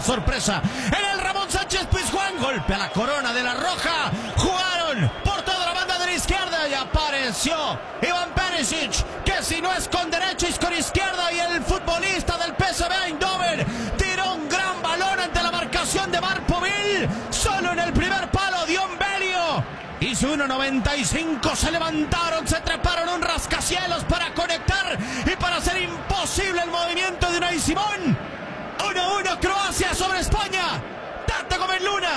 sorpresa en el Ramón Sánchez Pizjuán. Golpe a la corona de la Roja. Jugaron por toda la banda de la izquierda y apareció Iván Perisic, que si no es con derecha es con izquierda, y el futbolista del PSV Eindhoven tiró un gran balón ante la marcación de Marc Pubil. Solo en el primer palo Dion Belio y su 1.95 se levantaron, se treparon un rascacielos para conectar y para hacer imposible el movimiento de Unai Simón. 1-1 Croacia sobre España. Tate Gómez Luna.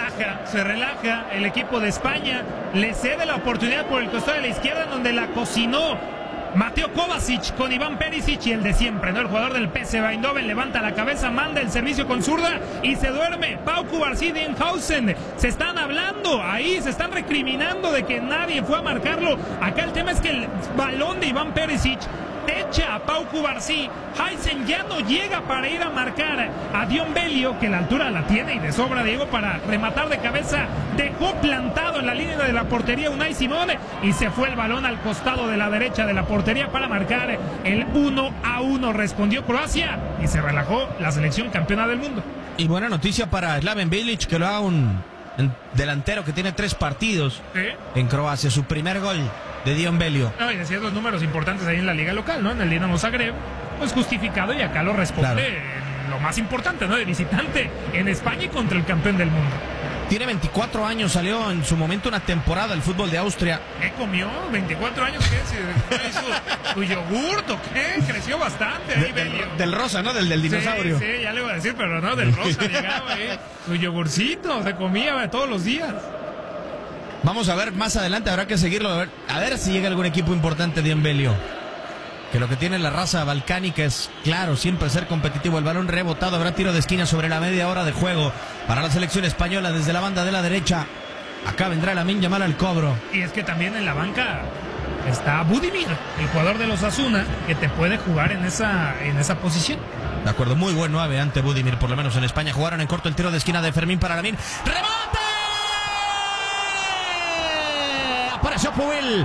Se relaja el equipo de España, le cede la oportunidad por el costado de la izquierda, donde la cocinó Mateo Kovacic con Iván Perisic, y el de siempre, ¿no? El jugador del PSV Eindhoven levanta la cabeza, manda el servicio con zurda y se duerme. Pau Cubarsí de Eindhoven. Se están hablando ahí, se están recriminando de que nadie fue a marcarlo. Acá el tema es que el balón de Iván Perisic echa a Pau Cubarsí. Heisen ya no llega para ir a marcar a Dion Belio, que la altura la tiene y de sobra, Diego, para rematar de cabeza. Dejó plantado en la línea de la portería Unai Simón y se fue el balón al costado de la derecha de la portería para marcar el 1-1. Respondió Croacia y se relajó la selección campeona del mundo. Y buena noticia para Slaven Bilic, que lo haga un delantero que tiene 3 partidos en Croacia. Su primer gol de Dion Belio. No, y decía los números importantes ahí en la liga local, ¿no? En el Dinamo Zagreb, pues justificado, y acá lo responde en lo más importante, ¿no? De visitante en España y contra el campeón del mundo. Tiene 24 años, salió en su momento una temporada al fútbol de Austria. ¿Qué comió? ¿24 años? ¿Qué? ¿Su yogurt o qué? Creció bastante ahí, Belio. Del rosa, ¿no? Del dinosaurio. Sí, ya le iba a decir, pero no, del rosa llegaba, Su yogurcito se comía todos los días. Vamos a ver más adelante, habrá que seguirlo, a ver si llega algún equipo importante de Belio. Que lo que tiene la raza balcánica es, claro, siempre ser competitivo. El balón rebotado, habrá tiro de esquina sobre la media hora de juego para la selección española desde la banda de la derecha. Acá vendrá Lamine Yamal al cobro. Y es que también en la banca está Budimir, el jugador de los Asuna, que te puede jugar en esa posición. De acuerdo, muy buen 9 ante Budimir, por lo menos en España. Jugaron en corto el tiro de esquina de Fermín para Lamine. ¡Remate! Apareció Pubil.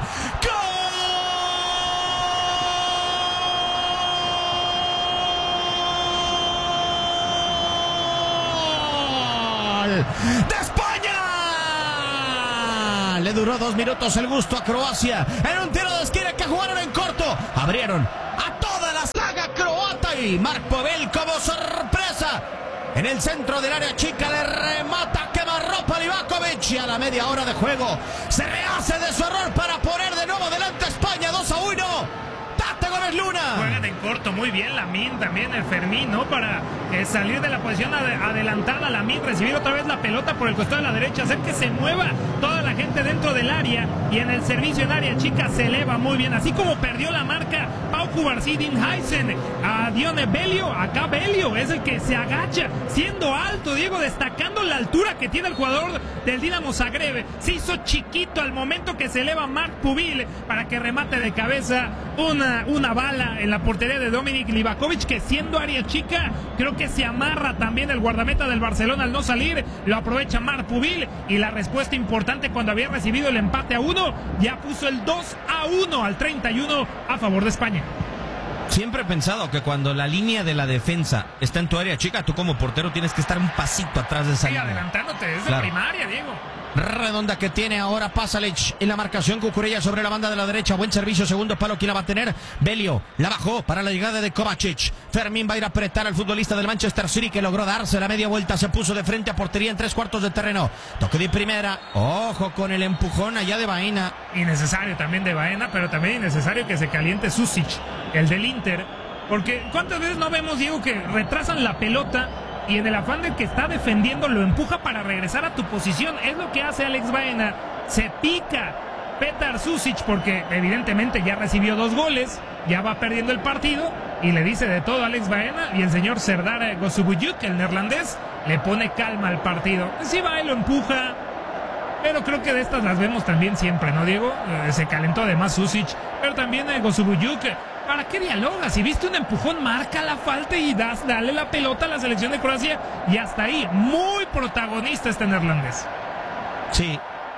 ¡De España! Le duró 2 minutos el gusto a Croacia en un tiro de esquina que jugaron en corto. Abrieron a toda la saga croata y Marc Pubil como sorpresa. En el centro del área chica le remata quemarropa Livakovic, y a la media hora de juego se rehace de su error para poner de nuevo delante a España 2-1. Tate Gómez Luna. Juegan en corto muy bien Lamine, también el Fermín, ¿no? Para salir de la posición adelantada. Lamine, recibir otra vez la pelota por el costado de la derecha, hacer que se mueva toda la gente dentro del área, y en el servicio en área chica se eleva muy bien, así como perdió la marca Pau Cubarsí Dinheisen a Dion Belio. Acá Belio es el que se agacha, siendo alto, Diego, destacando la altura que tiene el jugador del Dinamo Zagreb. Se hizo chiquito al momento que se eleva Marc Pubil para que remate de cabeza una bala en la portería de Dominik Livakovic, que siendo área chica creo que se amarra también el guardameta del Barcelona al no salir. Lo aprovecha Marc Pubil, y la respuesta importante cuando había recibido el empate a 1, ya puso el 2-1 al 31 a favor de España. Siempre he pensado que cuando la línea de la defensa está en tu área chica, tú como portero tienes que estar un pasito atrás de esa línea. Adelantándote desde primaria, Diego. Redonda que tiene ahora Pasalic en la marcación. Cucurella sobre la banda de la derecha. Buen servicio, segundo palo. ¿Quién la va a tener? Belio la bajó para la llegada de Kovacic. Fermín va a ir a apretar al futbolista del Manchester City, que logró darse la media vuelta. Se puso de frente a portería en 3/4 de terreno. Toque de primera. Ojo con el empujón allá de Baena. Innecesario también de Baena, pero también innecesario que se caliente Susic, el del Inter. Porque ¿cuántas veces no vemos, Diego, que retrasan la pelota y en el afán de que está defendiendo lo empuja para regresar a tu posición? Es lo que hace Alex Baena. Se pica Petar Susic porque evidentemente ya recibió 2 goles, ya va perdiendo el partido, y le dice de todo a Alex Baena, y el señor Serdar Gosubuyuk, el neerlandés, le pone calma al partido. Sí va y lo empuja, pero creo que de estas las vemos también siempre, ¿no, Diego? Se calentó además Susic, pero también Gosubuyuk. ¿Para qué dialogas? Si viste un empujón, marca la falta y dale la pelota a la selección de Croacia, y hasta ahí, muy protagonista este neerlandés. Sí,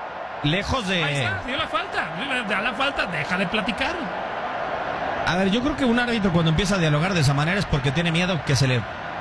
lejos de... Ahí está, dio la falta, da la falta, deja de platicar. A ver, yo creo que un árbitro cuando empieza a dialogar de esa manera es porque tiene miedo que se le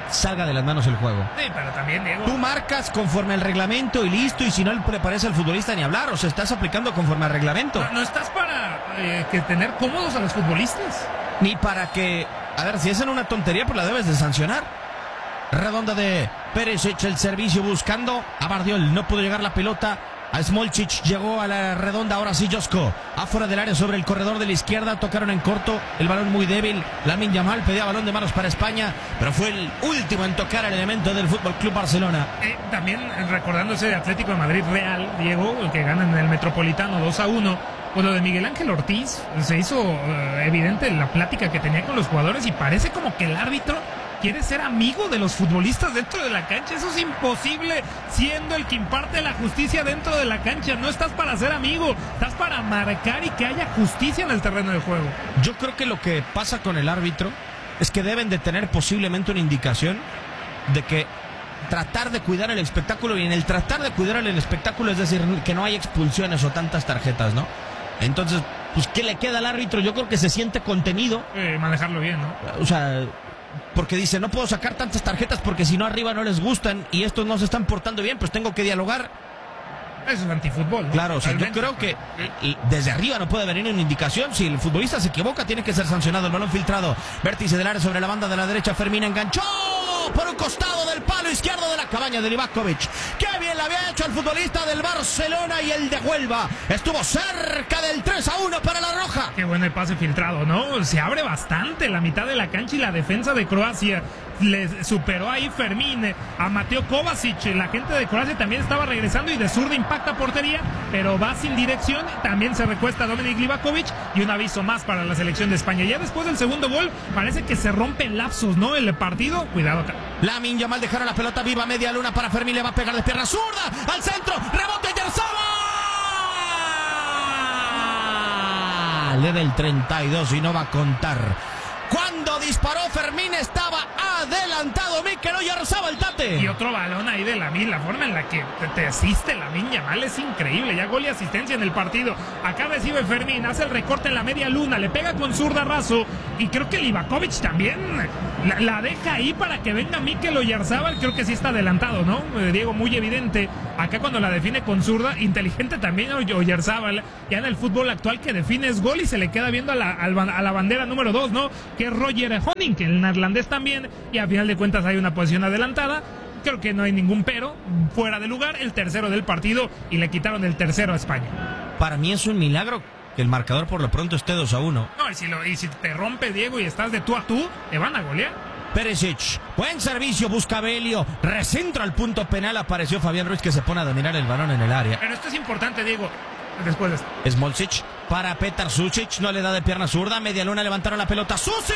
salga de las manos el juego. Sí, pero también, Diego, Tú marcas conforme al reglamento y listo, y si no le parece al futbolista ni hablar, o sea, estás aplicando conforme al reglamento. no estás para que tener cómodos a los futbolistas. Ni para que, a ver, si es en una tontería, pues la debes de sancionar. Redonda de Perisic, el servicio buscando a Bardiol, no pudo llegar la pelota a Smolcic, llegó a la redonda, ahora sí Josko, afuera del área sobre el corredor de la izquierda, tocaron en corto, el balón muy débil, Lamine Yamal pedía balón de manos para España, pero fue el último en tocar el elemento del FC Barcelona. También recordándose de Atlético de Madrid Real, Diego, el que gana en el Metropolitano 2-1, pues lo de Miguel Ángel Ortiz, se hizo evidente la plática que tenía con los jugadores y parece como que el árbitro quiere ser amigo de los futbolistas dentro de la cancha. Eso es imposible siendo el que imparte la justicia dentro de la cancha. No estás para ser amigo, estás para marcar y que haya justicia en el terreno de juego. Yo creo que lo que pasa con el árbitro es que deben de tener posiblemente una indicación de que tratar de cuidar el espectáculo, y en el tratar de cuidar el espectáculo es decir que no hay expulsiones o tantas tarjetas, ¿no? Entonces, pues, ¿qué le queda al árbitro? Yo creo que se siente contenido. Manejarlo bien, ¿no? O sea, porque dice, no puedo sacar tantas tarjetas porque si no arriba no les gustan y estos no se están portando bien, pues tengo que dialogar. Eso es antifútbol, ¿no? Claro, o sea, yo creo que desde arriba no puede venir una indicación. Si el futbolista se equivoca, tiene que ser sancionado. El balón filtrado, vértice del área sobre la banda de la derecha. Fermín enganchó por un costado del palo izquierdo de la cabaña de Livakovic. Qué bien le había hecho el futbolista del Barcelona, y el de Huelva estuvo cerca del 3-1 para la Roja. Qué bueno el pase filtrado, ¿no? Se abre bastante la mitad de la cancha y la defensa de Croacia le superó ahí Fermín a Mateo Kovacic. La gente de Croacia también estaba regresando y de zurda impacta portería, pero va sin dirección. También se recuesta Dominik Livakovic y un aviso más para la selección de España. Ya después del segundo gol parece que se rompe en lapsos, ¿no? El partido, cuidado acá. Lamine Yamal dejaron la pelota viva, media luna para Fermín, le va a pegar de pierna zurda al centro, rebote Oyarzabal. Le da el 32 y no va a contar. Cuando disparó Fermín estaba adelantado Mikel Oyarzabal, Tate. Y otro balón ahí de Lamine, la forma en la que te asiste Lamine Yamal es increíble. Ya gol y asistencia en el partido. Acá recibe Fermín, hace el recorte en la media luna, le pega con zurda raso. Y creo que Livakovic también la deja ahí para que venga Mikel Oyarzabal. Creo que sí está adelantado, ¿no? Diego, muy evidente. Acá cuando la define con zurda, inteligente también Oyarzabal. Ya en el fútbol actual que define es gol y se le queda viendo a la bandera número 2, ¿no? Que es Roger Honing, que el neerlandés también. Y a final de cuentas hay una posición adelantada. Creo que no hay ningún pero. Fuera de lugar, el tercero del partido y le quitaron el tercero a España. Para mí es un milagro que el marcador por lo pronto esté 2-1. No, y si te rompe, Diego, y estás de tú a tú, te van a golear. Perisic, buen servicio, busca Belio, recentro al punto penal, apareció Fabián Ruiz que se pone a dominar el balón en el área. Pero esto es importante, Diego. Después de esto. Smolcic para Petar Sušić, no le da de pierna zurda, media luna, levantaron la pelota, Sušić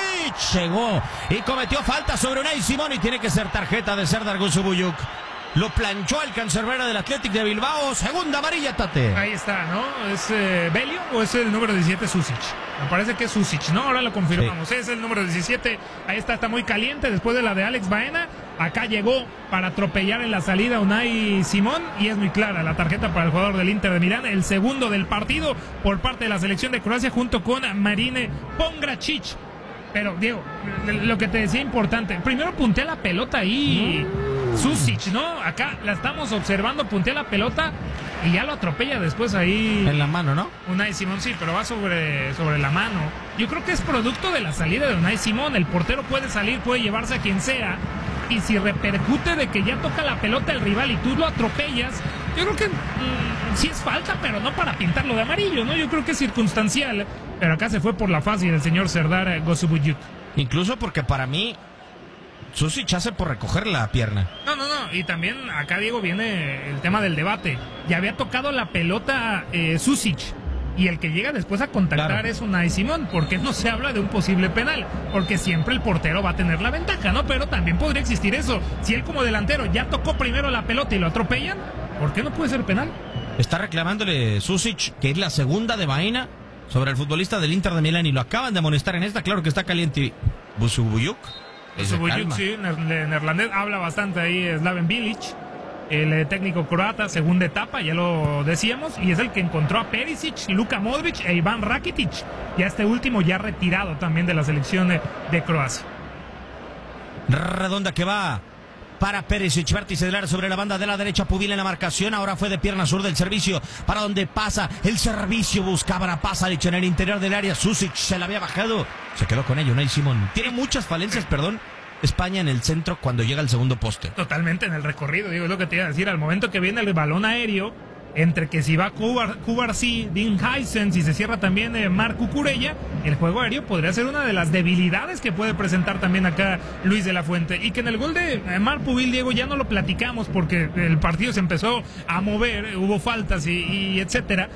llegó y cometió falta sobre Unai Simón y tiene que ser tarjeta de Serdar Gusubuyuk. Lo planchó al cancerbero del Athletic de Bilbao, segunda amarilla, Tate. Ahí está, ¿no? ¿Es Belio o es el número 17 Sušić? Me parece que es Sušić, ¿no? Ahora lo confirmamos. Sí. Es el número 17. Ahí está muy caliente después de la de Alex Baena. Acá llegó para atropellar en la salida Unai Simón y es muy clara la tarjeta para el jugador del Inter de Milán. El segundo del partido por parte de la selección de Croacia junto con Marine Pongracic. Pero, Diego, lo que te decía importante. Primero puntea la pelota ahí Sušić, ¿no? Acá la estamos observando, puntea la pelota y ya lo atropella después ahí. En la mano, ¿no? Unai Simón, sí, pero va sobre la mano. Yo creo que es producto de la salida de Unai Simón. El portero puede salir, puede llevarse a quien sea. Y si repercute de que ya toca la pelota el rival y tú lo atropellas, yo creo que sí es falta, pero no para pintarlo de amarillo, ¿no? Yo creo que es circunstancial. Pero acá se fue por la fácil el señor Serdar Gusubuyuk. Incluso porque para mí Sušić hace por recoger la pierna. No. Y también acá, Diego, viene el tema del debate. Ya había tocado la pelota Sušić. Y el que llega después a contactar es Unai Simón. ¿Por qué no se habla de un posible penal? Porque siempre el portero va a tener la ventaja, ¿no? Pero también podría existir eso. Si él como delantero ya tocó primero la pelota y lo atropellan, ¿por qué no puede ser penal? Está reclamándole Sušić, que es la segunda de Baena sobre el futbolista del Inter de Milán y lo acaban de amonestar en esta. Claro que está caliente Gusubuyuk. Gusubuyuk, sí, neerlandés, habla bastante ahí Slaven Bilic, el técnico croata, segunda etapa, ya lo decíamos, y es el que encontró a Perisic, Luka Modric e Ivan Rakitic, ya este último ya retirado también de la selección de Croacia. Redonda que va para Perisic, vértice del área sobre la banda de la derecha, Pubil en la marcación, ahora fue de pierna zurda del servicio, para donde pasa el servicio, buscaban a Pasalic en el interior del área, Susic se la había bajado, se quedó con ello, Unai Simón. Tiene muchas falencias, España en el centro cuando llega al segundo poste. Totalmente en el recorrido, digo, es lo que te iba a decir, al momento que viene el balón aéreo, entre que si va Cubarsí, Dean Huijsen, si se cierra también Marc Cucurella, el juego aéreo podría ser una de las debilidades que puede presentar también acá Luis de la Fuente. Y que en el gol de Marc Pubil, Diego, ya no lo platicamos porque el partido se empezó a mover, hubo faltas y etcétera.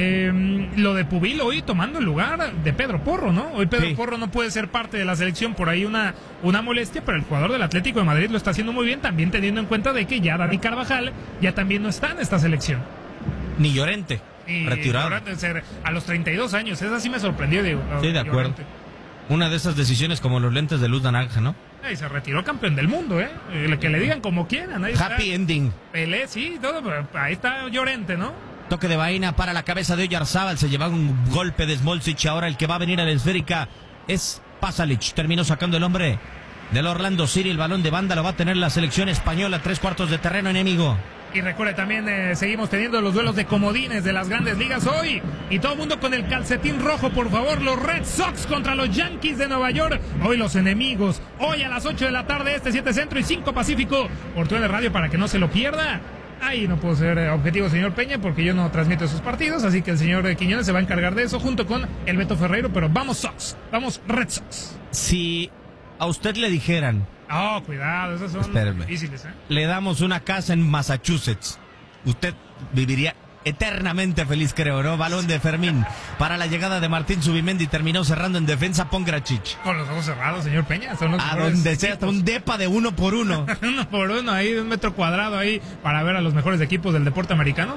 Lo de Pubil hoy tomando el lugar de Pedro Porro, ¿no? Hoy Pedro Porro no puede ser parte de la selección, por ahí una molestia, pero el jugador del Atlético de Madrid lo está haciendo muy bien, también teniendo en cuenta de que ya Dani Carvajal ya también no está en esta selección. Ni Llorente, retirado. Llorente, a los 32 años, esa sí me sorprendió, Diego. Sí, de acuerdo. Llorente. Una de esas decisiones como los lentes de luz naranja, ¿no? Y se retiró campeón del mundo, que le digan como quieran. Ahí Happy está. ending. Pelé, sí, todo, ahí está Llorente, ¿no? Toque de vaina para la cabeza de Oyarzábal, se lleva un golpe de Smolcic, ahora el que va a venir a la esférica es Pasalic, terminó sacando el hombre del Orlando City, el balón de banda lo va a tener la selección española, 3/4 de terreno enemigo. Y recuerde también, seguimos teniendo los duelos de comodines de las grandes ligas hoy. Y todo el mundo con el calcetín rojo, por favor. Los Red Sox contra los Yankees de Nueva York. Hoy los enemigos. Hoy a las 8 de la tarde, 7 Centro y 5 Pacífico. Por TUDN Radio para que no se lo pierda. Ahí no puedo ser objetivo, señor Peña, porque yo no transmito esos partidos. Así que el señor Quiñones se va a encargar de eso junto con el Beto Ferreiro. Pero vamos Sox, vamos Red Sox. Si a usted le dijeran... Oh, cuidado, esos son difíciles, le damos una casa en Massachusetts. Usted viviría eternamente feliz, creo, ¿no? Balón de Fermín para la llegada de Martín Zubimendi. Terminó cerrando en defensa Pongracic. Con los ojos cerrados, señor Peña. Son los a donde sea, hasta un depa de 1 por 1. 1 por 1, ahí de 1 metro cuadrado, ahí para ver a los mejores equipos del deporte americano.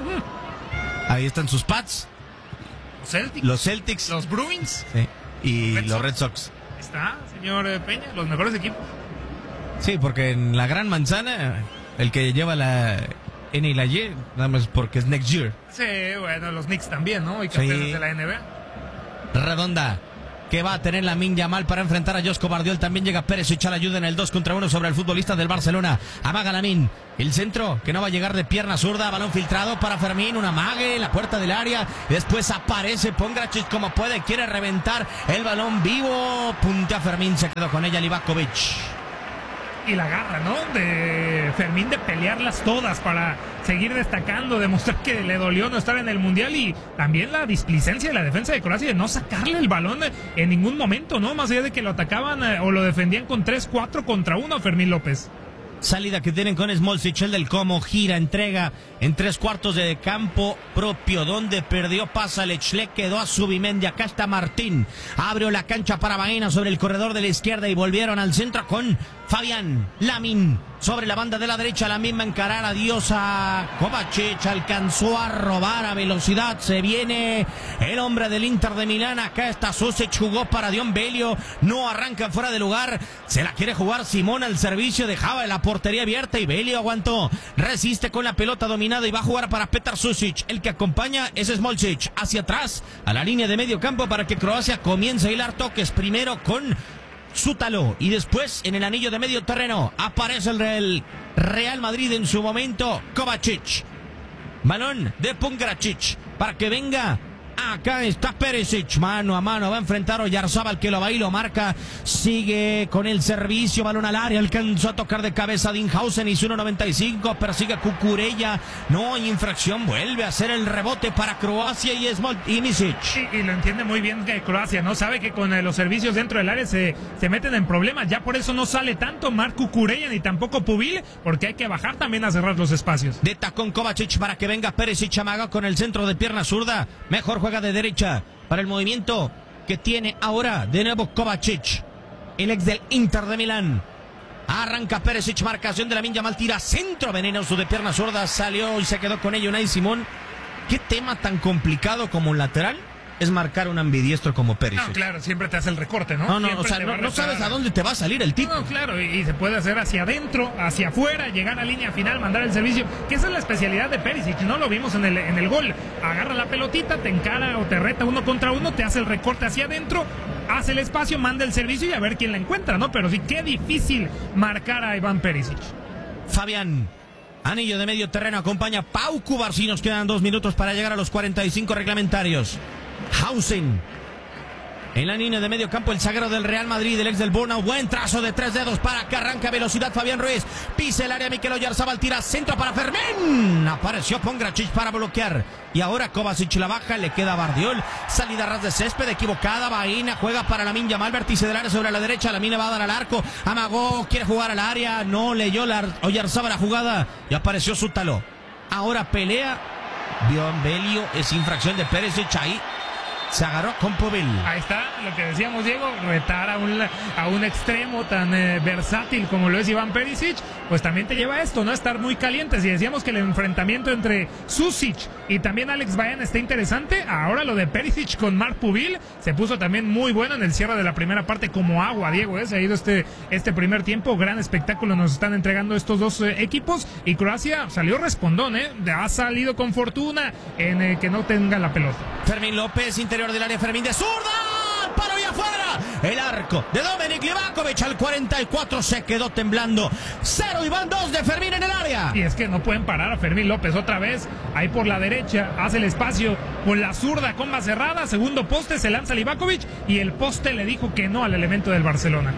Ahí están sus Pats. Los Celtics. Los Bruins. Sí. Y los Red Sox. Ahí está, señor Peña, los mejores equipos. Sí, porque en la Gran Manzana, el que lleva la N y la Y, nada más porque es next year. Sí, bueno, los Knicks también, ¿no? Y campeones de la NBA. Redonda, que va a tener Lamine Yamal para enfrentar a Josko Bardiol. También llega Pérez y echa la ayuda en el 2 contra 1 sobre el futbolista del Barcelona. Amaga Lamine. El centro, que no va a llegar de pierna zurda. Balón filtrado para Fermín. Un amague en la puerta del área. Después aparece Pongracic como puede. Quiere reventar el balón vivo. Puntea Fermín. Se quedó con ella Livakovic. Y la garra, ¿no? De Fermín de pelearlas todas para seguir destacando, demostrar que le dolió no estar en el Mundial y también la displicencia de la defensa de Croacia de no sacarle el balón en ningún momento, ¿no? Más allá de que lo atacaban o lo defendían con 3-4 contra 1 a Fermín López. Salida que tienen con Smolcic, el del Como, gira, entrega en 3/4 de campo propio, donde perdió Pasalic, le quedó a Zubimendi, acá está Martín, abrió la cancha para Baena sobre el corredor de la izquierda y volvieron al centro con Fabián Lamine, sobre la banda de la derecha, la misma encarar, adiós a Kovacic, alcanzó a robar a velocidad, se viene el hombre del Inter de Milán, acá está Susic, jugó para Dion Belio, no arranca fuera de lugar, se la quiere jugar Simón al servicio, dejaba la portería abierta y Belio aguantó, resiste con la pelota dominada y va a jugar para Petar Susic, el que acompaña es Smolcic, hacia atrás, a la línea de medio campo para que Croacia comience a hilar toques, primero con Sútalo y después en el anillo de medio terreno aparece el Real Madrid en su momento, Kovacic, balón de Pongracic para que venga. Acá está Perisic, mano a mano, va a enfrentar a Oyarzábal que lo va y lo marca, sigue con el servicio, balón al área, alcanzó a tocar de cabeza a Dinhausen y su 1.95, persigue a Cucurella, no hay infracción, vuelve a hacer el rebote para Croacia y Misic. Y lo entiende muy bien que Croacia, ¿no? Sabe que con los servicios dentro del área se meten en problemas, ya por eso no sale tanto Marc Cucurella ni tampoco Pubil, porque hay que bajar también a cerrar los espacios. De tacón Kovacic para que venga Perisic, amaga con el centro de pierna zurda, mejor juega de derecha para el movimiento que tiene ahora de nuevo Kovacic, el ex del Inter de Milán. Arranca Perisic, marcación de Lamine Yamal, tira centro venenoso de pierna zurda, salió y se quedó con ello Unai Simón. ¿Qué tema tan complicado como lateral es marcar un ambidiestro como Perisic? No, claro, siempre te hace el recorte, ¿no? No, o sea, no sabes a dónde te va a salir el tipo. No, claro, y se puede hacer hacia adentro, hacia afuera, llegar a línea final, mandar el servicio, que esa es la especialidad de Perisic, ¿no? Lo vimos en el gol. Agarra la pelotita, te encara o te reta 1 contra 1, te hace el recorte hacia adentro hace el espacio, manda el servicio y a ver quién la encuentra, ¿no? Pero sí, qué difícil marcar a Iván Perisic. Fabián, anillo de medio terreno, acompaña Pau Cubarsí. Nos quedan 2 minutos para llegar a los 45 reglamentarios. Hausen en la línea de medio campo, el zaguero del Real Madrid, el ex del Bournemouth. Buen trazo de 3 dedos para que arranque a velocidad Fabián Ruiz. Pisa el área Mikel Oyarzabal, tira centro para Fermín. Apareció Pongracic para bloquear. Y ahora Kovacic la baja, le queda a Bardiol. Salida a ras de césped, equivocada. Baína juega para Lamine Yamal, vértice del área sobre la derecha. Lamine va a dar al arco. Amagó, quiere jugar al área. No leyó Oyarzabal la jugada. Y apareció Sútalo. Ahora pelea. Belio, es infracción de Perisic ahí. Se agarró con Pubil. Ahí está lo que decíamos, Diego, retar a un extremo tan versátil como lo es Iván Perisic, pues también te lleva a esto, ¿no? A estar muy calientes. Y decíamos que el enfrentamiento entre Susic y también Alex Baena está interesante. Ahora lo de Perisic con Marc Pubil se puso también muy bueno en el cierre de la primera parte, como agua, Diego, ¿eh? Se ha ido este primer tiempo. Gran espectáculo nos están entregando estos dos equipos. Y Croacia salió respondón, ¿eh? Ha salido con fortuna en que no tenga la pelota. Fermín López, interior del área, Fermín de zurda, palo y afuera, el arco de Dominik Livakovic al 44, se quedó temblando. 0 y van 2 de Fermín en el área. Y es que no pueden parar a Fermín López otra vez, ahí por la derecha, hace el espacio con la zurda, comba cerrada, segundo poste, se lanza Livakovic y el poste le dijo que no al elemento del Barcelona.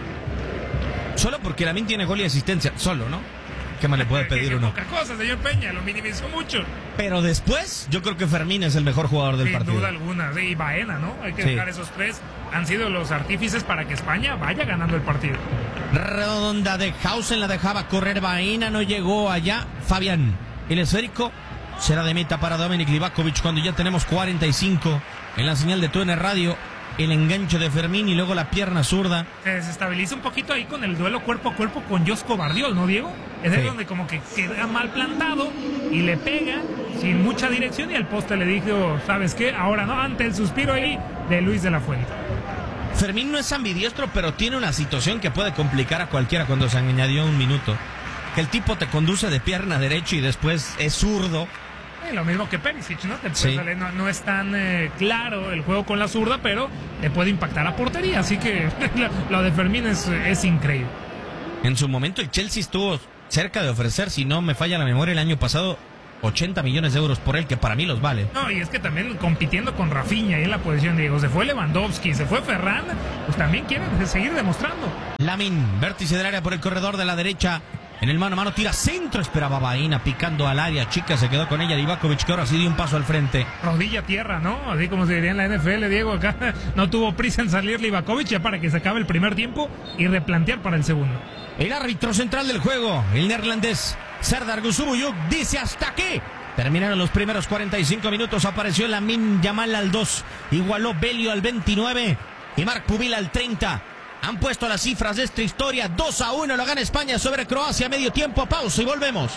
Solo porque Lamine tiene gol y asistencia, solo, ¿no? ¿Qué más le puede pedir uno? Poca cosa, señor Peña, lo minimizó mucho. Pero después, yo creo que Fermín es el mejor jugador del partido. Sin duda alguna, y Baena, ¿no? Hay que dejar esos tres. Han sido los artífices para que España vaya ganando el partido. Redonda de Hausen, la dejaba correr Baena, no llegó allá. Fabián, el esférico será de meta para Dominik Livakovic cuando ya tenemos 45 en la señal de TUDN Radio. El enganche de Fermín y luego la pierna zurda. Se desestabiliza un poquito ahí con el duelo cuerpo a cuerpo con Josko Bardiol, ¿no, Diego? Es ahí donde como que queda mal plantado y le pega sin mucha dirección y el poste le dijo, ¿sabes qué? Ahora no, ante el suspiro ahí de Luis de la Fuente. Fermín no es ambidiestro, pero tiene una situación que puede complicar a cualquiera cuando se añadió un minuto. Que el tipo te conduce de pierna derecha y después es zurdo. Lo mismo que Perisic, ¿no? No es tan claro el juego con la zurda, pero te puede impactar a portería. Así que lo de Fermín es increíble. En su momento el Chelsea estuvo cerca de ofrecer, si no me falla la memoria, el año pasado 80 millones de euros por él, que para mí los vale. No, y es que también compitiendo con Rafinha ahí en la posición, Diego, se fue Lewandowski, se fue Ferran, pues también quieren seguir demostrando. Lamine, vértice del área por el corredor de la derecha. En el mano a mano tira centro, esperaba Baína picando al área chica, se quedó con ella Livakovic, que ahora sí dio un paso al frente. Rodilla a tierra, ¿no? Así como se diría en la NFL, Diego, acá no tuvo prisa en salir Livakovic ya para que se acabe el primer tiempo y replantear para el segundo. El árbitro central del juego, el neerlandés Serdar Gusubuyuk, dice hasta aquí. Terminaron los primeros 45 minutos, apareció Lamine Yamal al 2, igualó Belio al 29 y Marc Pubil al 30. Han puesto las cifras de esta historia. 2-1 lo gana España sobre Croacia. Medio tiempo, pausa y volvemos.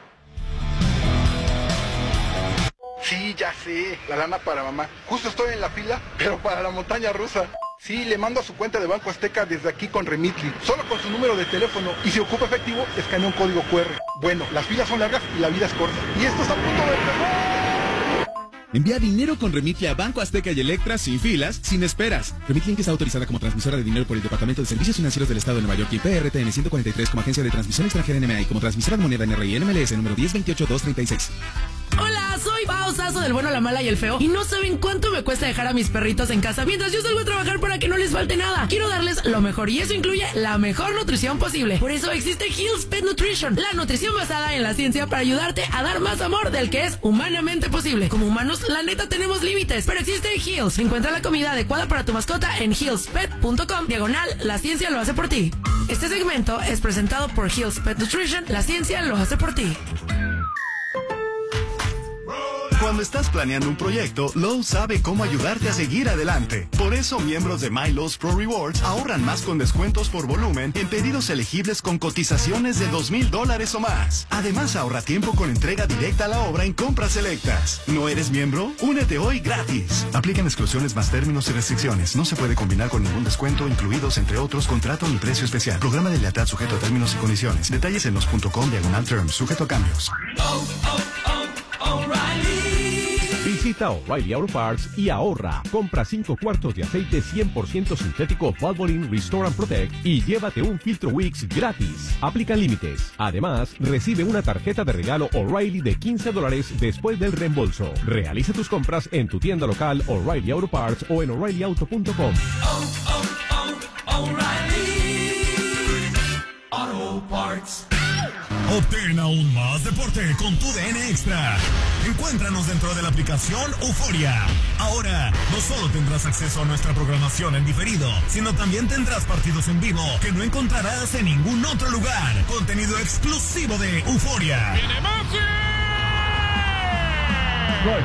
Sí, ya sé, la lana para mamá. Justo estoy en la fila, pero para la montaña rusa. Sí, le mando a su cuenta de Banco Azteca desde aquí con Remitly. Solo con su número de teléfono. Y si ocupa efectivo, escanea un código QR. Bueno, las filas son largas y la vida es corta. Y esto está a punto de empezar. Envía dinero con Remitly a Banco Azteca y Electra sin filas, sin esperas. Remitly Inc. está autorizada como transmisora de dinero por el Departamento de Servicios Financieros del Estado de Nueva York y PRTN 143 como agencia de transmisión extranjera NMA y como transmisora de moneda NRI NMLS número 1028236. Hola, soy Bao Sasso del Bueno, la Mala y el Feo. Y no saben cuánto me cuesta dejar a mis perritos en casa mientras yo salgo a trabajar para que no les falte nada. Quiero darles lo mejor y eso incluye la mejor nutrición posible. Por eso existe Hill's Pet Nutrition, la nutrición basada en la ciencia para ayudarte a dar más amor del que es humanamente posible. Como humanos, la neta tenemos límites, pero existe Hill's. Encuentra la comida adecuada para tu mascota en hillspet.com. La ciencia lo hace por ti. Este segmento es presentado por Hill's Pet Nutrition. La ciencia lo hace por ti. Cuando estás planeando un proyecto, Lowe's sabe cómo ayudarte a seguir adelante. Por eso, miembros de My Lowe's Pro Rewards ahorran más con descuentos por volumen en pedidos elegibles con cotizaciones de $2,000 o más. Además, ahorra tiempo con entrega directa a la obra en compras selectas. ¿No eres miembro? Únete hoy gratis. Aplican exclusiones más términos y restricciones. No se puede combinar con ningún descuento, incluidos, entre otros, contrato ni precio especial. Programa de lealtad sujeto a términos y condiciones. Detalles en los.com/terms, sujeto a cambios. Visita O'Reilly Auto Parts y ahorra. Compra 5 cuartos de aceite 100% sintético Valvoline Restore and Protect y llévate un filtro Wix gratis. Aplican límites. Además, recibe una tarjeta de regalo O'Reilly de $15 después del reembolso. Realiza tus compras en tu tienda local O'Reilly Auto Parts o en O'ReillyAuto.com. O'Reilly Auto Parts. Obtén aún más deporte con tu DN Extra. Encuéntranos dentro de la aplicación Euforia. Ahora, no solo tendrás acceso a nuestra programación en diferido, sino también tendrás partidos en vivo que no encontrarás en ningún otro lugar. Contenido exclusivo de Euforia. ¡Viene Messi! ¡Gol!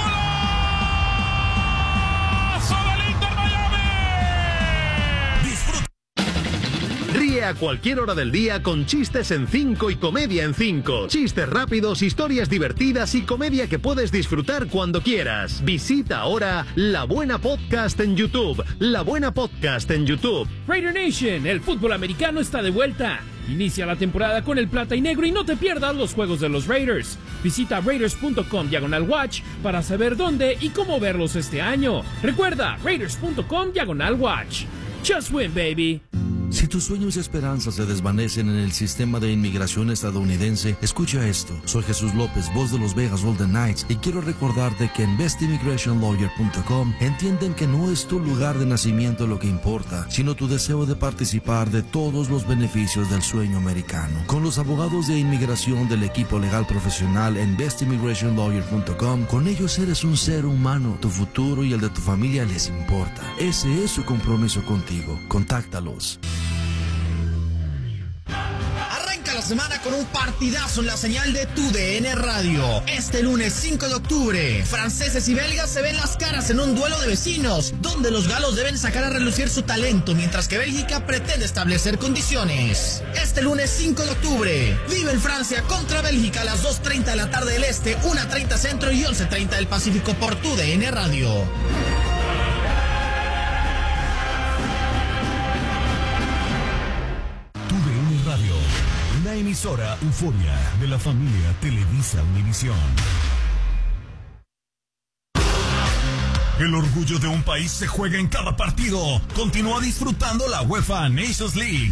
Ríe a cualquier hora del día con Chistes en 5 y Comedia en 5. Chistes rápidos, historias divertidas y comedia que puedes disfrutar cuando quieras. Visita ahora La Buena Podcast en YouTube. La Buena Podcast en YouTube. Raider Nation, el fútbol americano está de vuelta. Inicia la temporada con el plata y negro y no te pierdas los juegos de los Raiders. Visita raiders.com/watch para saber dónde y cómo verlos este año. Recuerda, raiders.com/watch. Just win, baby. Si tus sueños y esperanzas se desvanecen en el sistema de inmigración estadounidense, escucha esto. Soy Jesús López, voz de los Vegas Golden Knights, y quiero recordarte que en bestimmigrationlawyer.com entienden que no es tu lugar de nacimiento lo que importa, sino tu deseo de participar de todos los beneficios del sueño americano. Con los abogados de inmigración del equipo legal profesional en bestimmigrationlawyer.com, con ellos eres un ser humano. Tu futuro y el de tu familia les importa. Ese es su compromiso contigo. Contáctalos. La semana con un partidazo en la señal de tu DN Radio. Este lunes 5 de octubre, franceses y belgas se ven las caras en un duelo de vecinos, donde los galos deben sacar a relucir su talento, mientras que Bélgica pretende establecer condiciones. Este lunes 5 de octubre, vive en Francia contra Bélgica a las 2:30 de la tarde del Este, 1:30 Centro y 11:30 del Pacífico por tu DN Radio. Una emisora Euforia de la familia Televisa Univisión. El orgullo de un país se juega en cada partido. Continúa disfrutando la UEFA Nations League.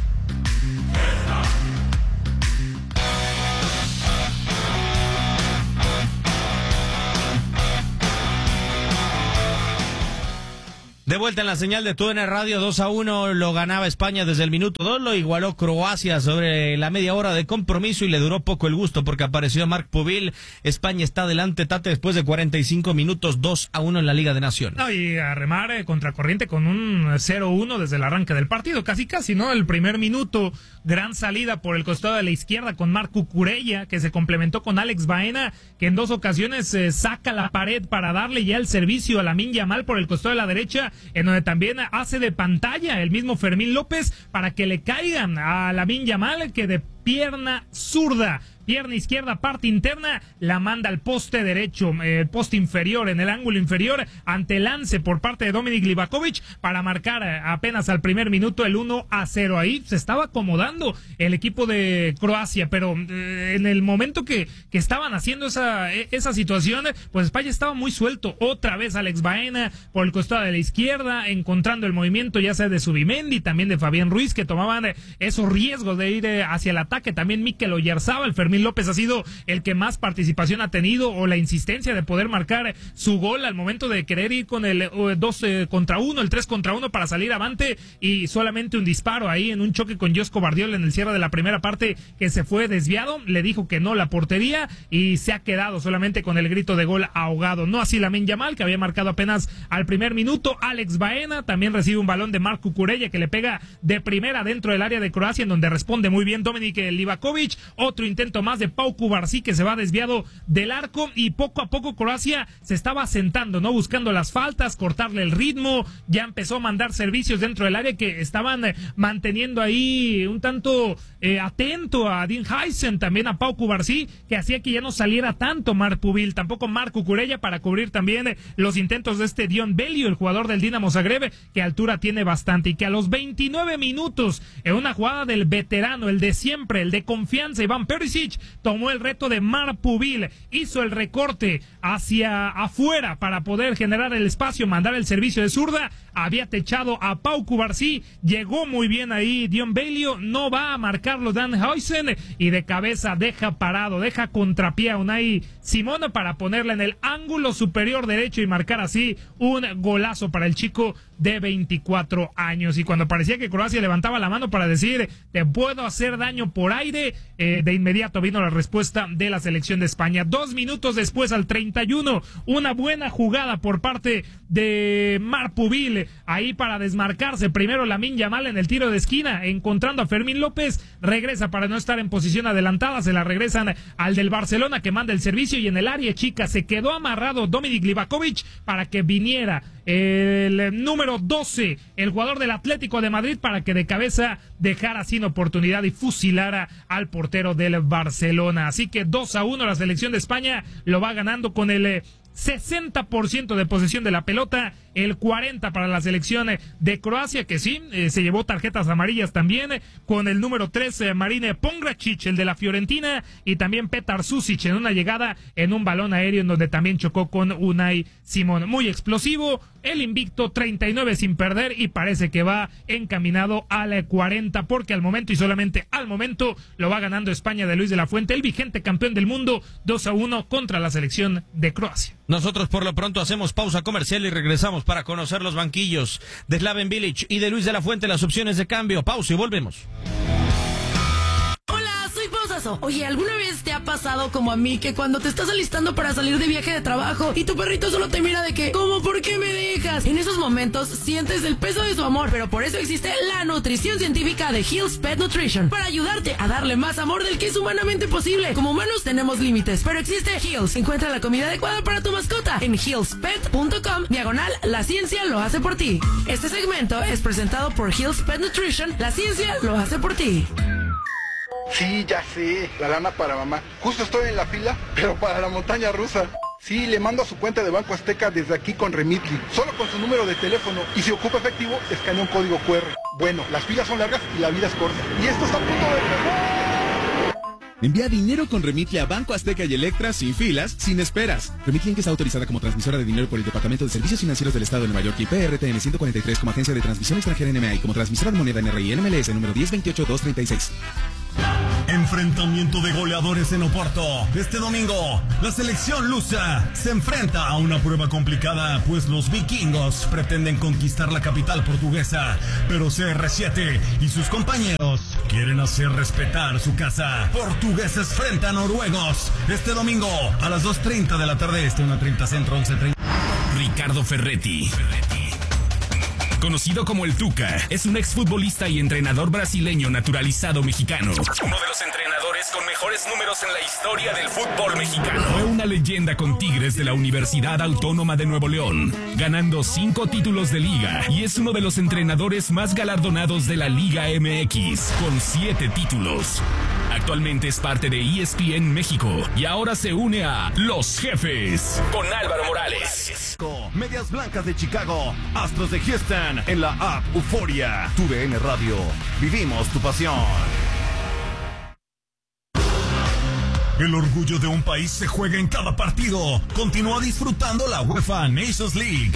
De vuelta en la señal de TUDN Radio, 2-1 lo ganaba España desde el minuto 2, lo igualó Croacia sobre la media hora de compromiso y le duró poco el gusto porque apareció Marc Pubil. España está adelante, Tate, después de 45 minutos, 2-1 en la Liga de Naciones. No, y a remar contracorriente con un 0-1 desde el arranque del partido, casi, ¿no? El primer minuto, gran salida por el costado de la izquierda con Marc Cucurella, que se complementó con Alex Baena, que en 2 ocasiones saca la pared para darle ya el servicio a Lamine Yamal por el costado de la derecha, en donde también hace de pantalla el mismo Fermín López para que le caigan a Lamine Yamal, que de pierna zurda, pierna izquierda, parte interna, la manda al poste derecho, poste inferior, en el ángulo inferior, ante lance por parte de Dominik Livakovic para marcar apenas al primer minuto el 1-0. Ahí se estaba acomodando el equipo de Croacia, pero en el momento que estaban haciendo esa situación, pues España estaba muy suelto. Otra vez Alex Baena por el costado de la izquierda, encontrando el movimiento ya sea de Zubimendi, también de Fabián Ruiz, que tomaban esos riesgos de ir hacia el ataque. También Mikel Oyarzabal, Fermín López ha sido el que más participación ha tenido, o la insistencia de poder marcar su gol al momento de querer ir con el 2 contra 1, el 3 contra 1 para salir avante, y solamente un disparo ahí en un choque con Josko Bardiol en el cierre de la primera parte que se fue desviado, le dijo que no la portería y se ha quedado solamente con el grito de gol ahogado. No así Lamine Yamal, que había marcado apenas al primer minuto. Alex Baena también recibe un balón de Marc Cucurella que le pega de primera dentro del área de Croacia, en donde responde muy bien Dominik Livakovic. Otro intento más de Pau Cubarsí que se va desviado del arco, y poco a poco Croacia se estaba asentando, ¿no? Buscando las faltas, cortarle el ritmo, ya empezó a mandar servicios dentro del área que estaban manteniendo ahí un tanto atento a Dean Heisen, también a Pau Cubarsí, que hacía que ya no saliera tanto Marc Pubil, tampoco Marc Cucurella para cubrir también los intentos de este Dion Belio, el jugador del Dinamo Zagreb, que altura tiene bastante, y que a los 29 minutos en una jugada del veterano, el de siempre, siempre, el de confianza, Iván Perisic, tomó el reto de Marpuvil, hizo el recorte hacia afuera para poder generar el espacio, mandar el servicio de zurda, había techado a Pau Cubarsí, llegó muy bien ahí Dion Bailey, no va a marcarlo Dan Huysen y de cabeza deja parado, deja contrapié a Unai Simón para ponerla en el ángulo superior derecho y marcar así un golazo para el chico de 24 años. Y cuando parecía que Croacia levantaba la mano para decir te puedo hacer daño por aire, de inmediato vino la respuesta de la selección de España. 2 minutos después, al 31, una buena jugada por parte de Marpuvil ahí para desmarcarse. Primero Lamine Yamal en el tiro de esquina, encontrando a Fermín López, regresa para no estar en posición adelantada, se la regresan al del Barcelona que manda el servicio, y en el área chica se quedó amarrado Dominik Livakovic para que viniera el número 12, el jugador del Atlético de Madrid, para que de cabeza dejara sin oportunidad y fusilara al portero del Barcelona. Así que 2-1 la selección de España lo va ganando con el 60% de posesión de la pelota, el 40% para la selección de Croacia, que sí, se llevó tarjetas amarillas también, con el número 3, Marine Pongracic, el de la Fiorentina, y también Petar Susic en una llegada en un balón aéreo en donde también chocó con Unai Simón. Muy explosivo, el invicto 39 sin perder, y parece que va encaminado al 40, porque al momento y solamente al momento lo va ganando España de Luis de la Fuente, el vigente campeón del mundo, 2-1 contra la selección de Croacia. Nosotros por lo pronto hacemos pausa comercial y regresamos para conocer los banquillos de Slaven Bilic y de Luis de la Fuente, las opciones de cambio. Pausa y volvemos. Oye, ¿alguna vez te ha pasado como a mí que cuando te estás alistando para salir de viaje de trabajo y tu perrito solo te mira de que, ¿cómo? ¿Por qué me dejas? En esos momentos sientes el peso de su amor, pero por eso existe la nutrición científica de Hill's Pet Nutrition, para ayudarte a darle más amor del que es humanamente posible. Como humanos tenemos límites, pero existe Hill's. Encuentra la comida adecuada para tu mascota en hillspet.com, /la ciencia lo hace por ti. Este segmento es presentado por Hill's Pet Nutrition, la ciencia lo hace por ti. Sí, ya sé, la lana para mamá. Justo estoy en la fila, pero para la montaña rusa. Sí, le mando a su cuenta de Banco Azteca desde aquí con Remitly, solo con su número de teléfono, y si ocupa efectivo, escanea un código QR. Bueno, las filas son largas y la vida es corta. Y esto está a punto de... Envía dinero con Remitly a Banco Azteca y Electra sin filas, sin esperas. Remitly Inc. está autorizada como transmisora de dinero por el Departamento de Servicios Financieros del Estado de Nueva York y PRTN 143 como agencia de transmisión extranjera NMA y como transmisora de moneda NRI NMLS número 1028-236. Enfrentamiento de goleadores en Oporto. Este domingo, la selección lusa se enfrenta a una prueba complicada, pues los vikingos pretenden conquistar la capital portuguesa, pero CR7 y sus compañeros quieren hacer respetar su casa. Portugueses frente a noruegos. Este domingo, a las 2:30 de la tarde, 1:30 centro, 11:30. Ricardo Ferretti. Conocido como el Tuca, es un exfutbolista y entrenador brasileño naturalizado mexicano. Uno de los entrenadores con mejores números en la historia del fútbol mexicano. Fue una leyenda con Tigres de la Universidad Autónoma de Nuevo León, ganando 5 títulos de liga, y es uno de los entrenadores más galardonados de la Liga MX, con 7 títulos. Actualmente es parte de ESPN México y ahora se une a Los Jefes con Álvaro Morales. Medias Blancas de Chicago, Astros de Houston, en la app Euforia. Tu DN Radio, vivimos tu pasión. El orgullo de un país se juega en cada partido. Continúa disfrutando la UEFA Nations League.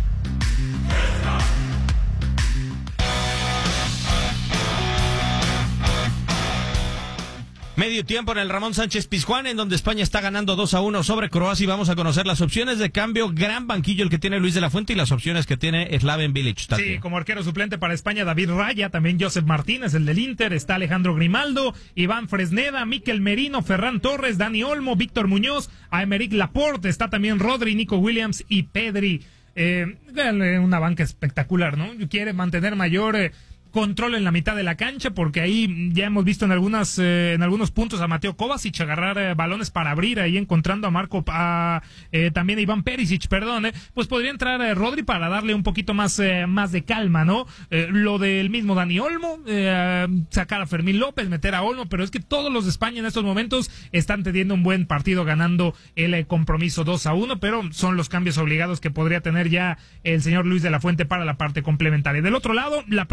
Medio tiempo en el Ramón Sánchez Pizjuán, en donde España está ganando 2-1 sobre Croacia, y vamos a conocer las opciones de cambio. Gran banquillo el que tiene Luis de la Fuente y las opciones que tiene Slaven Bilic. Sí, como arquero suplente para España, David Raya, también Josep Martínez, el del Inter, está Alejandro Grimaldo, Iván Fresneda, Mikel Merino, Ferran Torres, Dani Olmo, Víctor Muñoz, Aymeric Laporte, está también Rodri, Nico Williams y Pedri. Una banca espectacular, ¿no? Quiere mantener mayor control en la mitad de la cancha, porque ahí ya hemos visto en algunos puntos a Mateo Kovacic agarrar balones para abrir, ahí encontrando a también a Iván Perisic, pues podría entrar Rodri para darle un poquito más de calma, ¿no? Lo del mismo Dani Olmo, sacar a Fermín López, meter a Olmo, pero es que todos los de España en estos momentos están teniendo un buen partido, ganando el compromiso 2-1, pero son los cambios obligados que podría tener ya el señor Luis de la Fuente para la parte complementaria. Del otro lado, la preocupación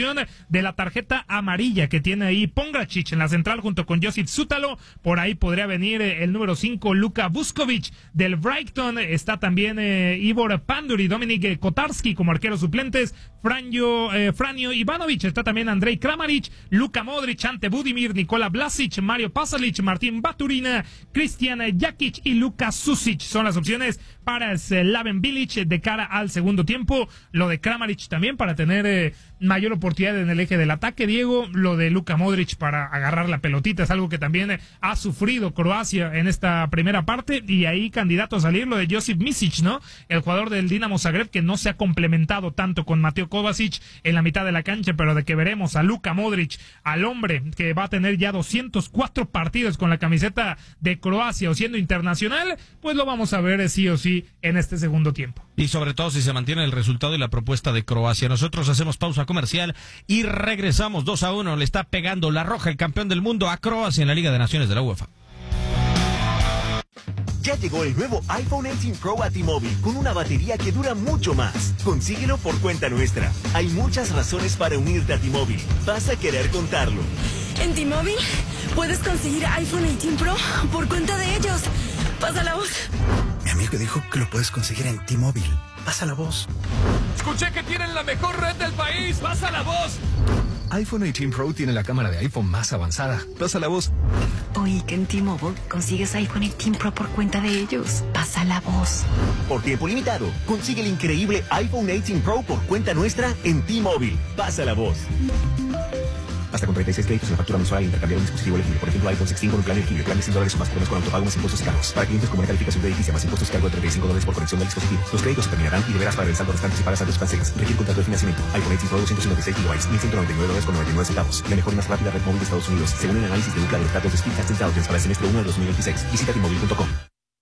sanción de la tarjeta amarilla que tiene ahí Pongracic en la central junto con Josip Zútalo. Por ahí podría venir el número 5 Luka Vuskovic del Brighton. Está también Ivor Pandur y Dominik Kotarski como arqueros suplentes. Franjo Ivanovic, está también Andrej Kramaric, Luka Modric, Ante Budimir, Nikola Vlasic, Mario Pasalic, Martín Baturina, Kristian Jakic y Luka Susic. Son las opciones para Slaven Bilic de cara al segundo tiempo. Lo de Kramaric también para tener mayor oportunidad en el eje del ataque, Diego. Lo de Luka Modric para agarrar la pelotita es algo que también ha sufrido Croacia en esta primera parte, y ahí candidato a salir lo de Josip Misic, ¿no? El jugador del Dinamo Zagreb, que no se ha complementado tanto con Mateo Kovacic en la mitad de la cancha, pero de que veremos a Luka Modric, al hombre que va a tener ya 204 partidos con la camiseta de Croacia o siendo internacional, pues lo vamos a ver sí o sí en este segundo tiempo. Y sobre todo si se mantiene el resultado y la propuesta de Croacia. Nosotros hacemos pausa comercial y regresamos. 2-1, le está pegando la Roja, el campeón del mundo, a Croacia en la Liga de Naciones de la UEFA. Ya llegó el nuevo iPhone 18 Pro a T-Mobile con una batería que dura mucho más. Consíguelo por cuenta nuestra. Hay muchas razones para unirte a T-Mobile. Vas a querer contarlo. En T-Mobile puedes conseguir iPhone 18 Pro por cuenta de ellos. Pasa la voz. Mi amigo dijo que lo puedes conseguir en T-Mobile. Pasa la voz. Escuché que tienen la mejor red del país. Pasa la voz. iPhone 18 Pro tiene la cámara de iPhone más avanzada. Pasa la voz. Oí que en T-Mobile consigues iPhone 18 Pro por cuenta de ellos. Pasa la voz. Por tiempo limitado, consigue el increíble iPhone 18 Pro por cuenta nuestra en T-Mobile. Pasa la voz. Hasta con 36 créditos en la factura mensual al intercambiar un dispositivo elegible. Por ejemplo, iPhone 16 con un plan elegible. Plan de $100 o más por mes con autopago más impuestos y cargos. Para clientes con buena calificación crediticia más impuestos y cargo de $35 por conexión del dispositivo. Los créditos se terminarán y deberás pagar el saldo restante si pagas antes de canceles. Requiere contrato de financiamiento. iPhone 18 Pro 256 GB, $1.199,99. La mejor y más rápida red móvil de Estados Unidos, según el análisis de Ookla de los datos de Speedtest Intelligence para el semestre 1 de 2026. Visita T-Mobile.com.